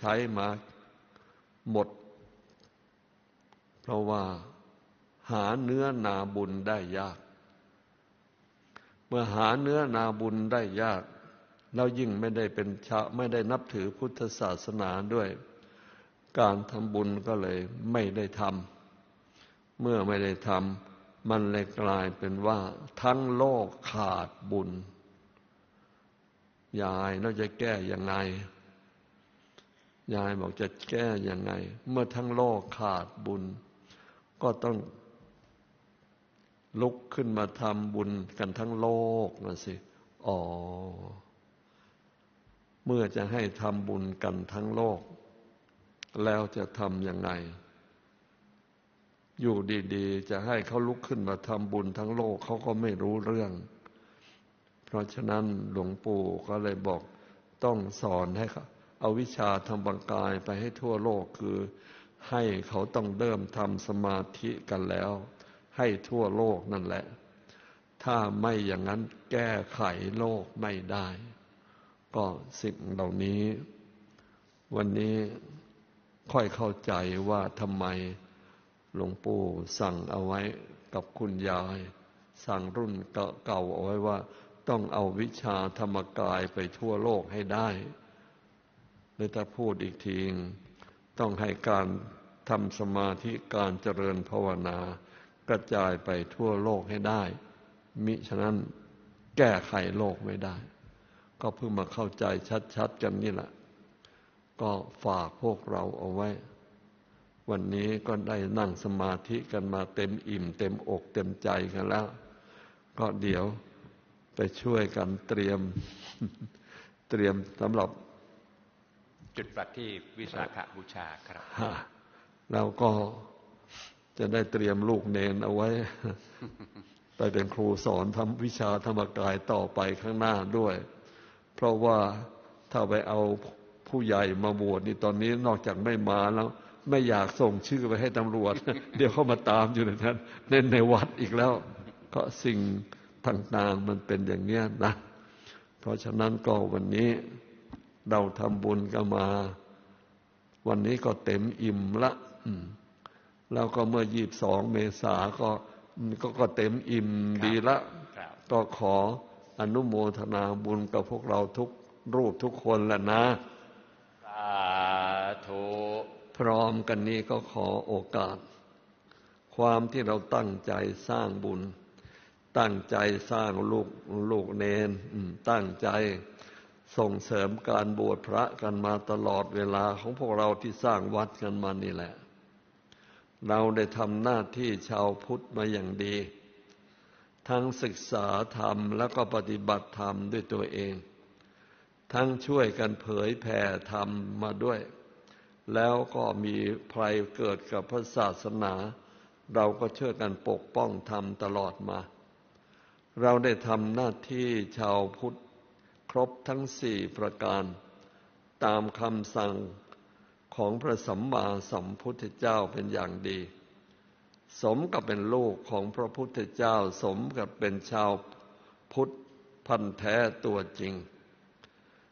ช้มาหมดเพราะว่าหาเนื้อนาบุญได้ยากเมื่อหาเนื้อนาบุญได้ยากแล้วยิ่งไม่ได้นับถือพุทธศาสนาด้วยการทำบุญก็เลยไม่ได้ทำเมื่อไม่ได้ทำมันเลยกลายเป็นว่าทั้งโลกขาดบุญยายเราจะแก้ยังไงยายบอกจะแก้ยังไงเมื่อทั้งโลกขาดบุญก็ต้องลุกขึ้นมาทำบุญกันทั้งโลกนะสิอ๋อเมื่อจะให้ทำบุญกันทั้งโลกแล้วจะทำยังไงอยู่ดีๆจะให้เขาลุกขึ้นมาทำบุญทั้งโลกเขาก็ไม่รู้เรื่องเพราะฉะนั้นหลวงปู่ก็เลยบอกต้องสอนให้เขาเอาวิชาธรรมกายไปให้ทั่วโลกคือให้เขาต้องเริ่มทำสมาธิกันแล้วให้ทั่วโลกนั่นแหละถ้าไม่อย่างนั้นแก้ไขโลกไม่ได้ก็สิ่งเหล่านี้วันนี้ค่อยเข้าใจว่าทำไมหลวงปู่สั่งเอาไว้กับคุณยายสั่งรุ่นเก่าเอาไว้ว่าต้องเอาวิชาธรรมกายไปทั่วโลกให้ได้หรือถ้าพูดอีกทีต้องให้การทำสมาธิการเจริญภาวนากระจายไปทั่วโลกให้ได้มิฉะนั้นแก้ไขโลกไม่ได้ก็เพิ่งมาเข้าใจชัดๆกันนี่แหละก็ฝากพวกเราเอาไว้วันนี้ก็ได้นั่งสมาธิกันมาเต็มอิ่มเต็มอกเต็มใจกันแล้วก็เดี๋ยวไปช่วยกันเตรียมสำหรับจุดประทีปวิสาขบูชาครับแล้วก็จะได้เตรียมลูกเนนเอาไว้ไปเป็นครูสอนทำวิชาธรรมกายต่อไปข้างหน้าด้วยเพราะว่าถ้าไปเอาผู้ใหญ่มาบวชนี่ตอนนี้นอกจากไม่มาแล้วไม่อยากส่งชื่อไปให้ตำรวจเดี๋ยวเขามาตามอยู่ในนั้นในวัดอีกแล้วก็สิ่งต่างๆมันเป็นอย่างนี้นะเพราะฉะนั้นก็วันนี้เราทำบุญกันมาวันนี้ก็เต็มอิ่มละแล้วก็เมื่อ22 เมษายนก็เต็มอิ่มดีละก็ขออนุโมทนาบุญกับพวกเราทุกรูปทุกคนแหละนะสาธุพร้อมกันนี้ก็ขอโอกาสความที่เราตั้งใจสร้างบุญตั้งใจสร้างลูกเนนตั้งใจส่งเสริมการบวชพระกันมาตลอดเวลาของพวกเราที่สร้างวัดกันมานี่แหละเราได้ทำหน้าที่ชาวพุทธมาอย่างดีทั้งศึกษาธรรมแล้วก็ปฏิบัติธรรมด้วยตัวเองทั้งช่วยกันเผยแผ่ธรรมมาด้วยแล้วก็มีภัยเกิดกับพระศาสนาเราก็ช่วยกันปกป้องธรรมตลอดมาเราได้ทำหน้าที่ชาวพุทธครบทั้ง4 ประการตามคำสั่งของพระสัมมาสัมพุทธเจ้าเป็นอย่างดีสมกับเป็นลูกของพระพุทธเจ้าสมกับเป็นชาวพุทธพันธุ์แท้ตัวจริง